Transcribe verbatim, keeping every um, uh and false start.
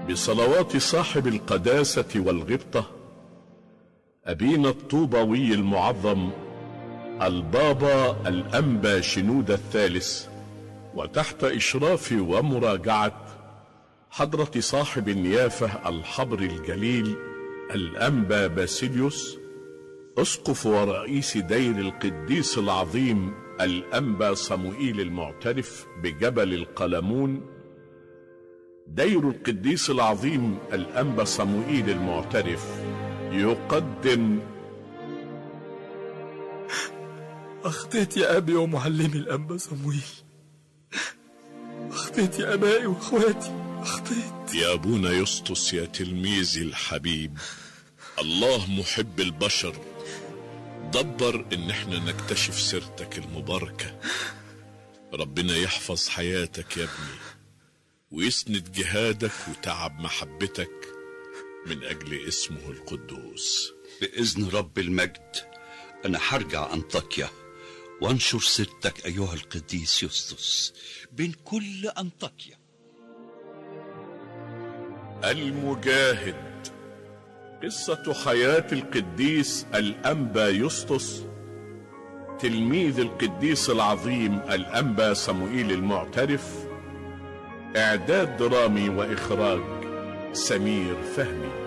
بصلوات صاحب القداسة والغبطة أبينا الطوبوي المعظم البابا الأنبا شنودة الثالث، وتحت إشراف ومراجعة حضرة صاحب النيافة الحبر الجليل الأنبا باسيليوس أسقف ورئيس دير القديس العظيم الأنبا صموئيل المعترف بجبل القلمون. دير القديس العظيم الأنبا صموئيل المعترف يقدم. أخطيت يا أبي ومعلمي الأنبا صموئيل، أخطيت يا أبائي وأخواتي، أخطيت يا أبونا يسطس يا تلميذي الحبيب. الله محب البشر دبر إن احنا نكتشف سيرتك المباركة. ربنا يحفظ حياتك يا ابني ويسند جهادك وتعب محبتك من أجل اسمه القدوس. بإذن رب المجد أنا هرجع أنطاكيا وانشر سيرتك أيها القديس يسطس بين كل أنطاكيا. المجاهد، قصة حياة القديس الأنبا يسطس تلميذ القديس العظيم الأنبا صموئيل المعترف. إعداد درامي وإخراج سمير فهمي.